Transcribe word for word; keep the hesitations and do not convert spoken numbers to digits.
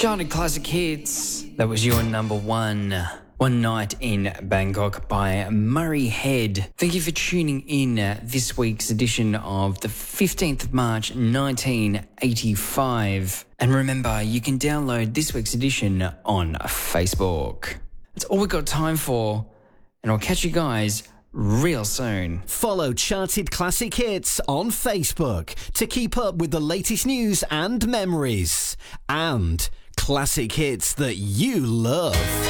Charted Classic Hits. That was your number one. One Night in Bangkok by Murray Head. Thank you for tuning in this week's edition of the fifteenth of March nineteen eighty-five. And remember, you can download this week's edition on Facebook. That's all we've got time for, and I'll catch you guys real soon. Follow Charted Classic Hits on Facebook to keep up with the latest news and memories. And classic hits that you love.